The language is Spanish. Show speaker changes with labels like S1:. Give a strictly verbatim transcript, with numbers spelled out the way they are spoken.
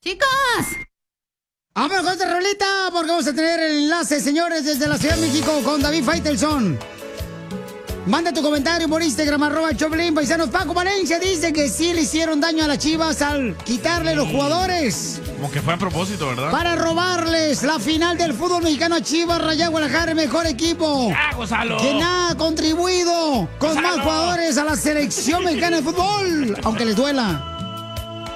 S1: ¡Chicos!
S2: Vamos con esta rolita porque vamos a tener el enlace, señores, desde la Ciudad de México con David Faitelson. Manda tu comentario por Instagram, arroba Choplin, paisanos. Paco Valencia dice que sí le hicieron daño a las Chivas al quitarle los jugadores.
S3: Como que fue a propósito, ¿verdad?
S2: Para robarles la final del fútbol mexicano a Chivas, Rayadas Guadalajara, el mejor equipo.
S3: ¡Ah, Gonzalo!
S2: Que nada ha contribuido con
S3: ¡Gonzalo!
S2: más jugadores a la selección mexicana de fútbol, aunque les duela.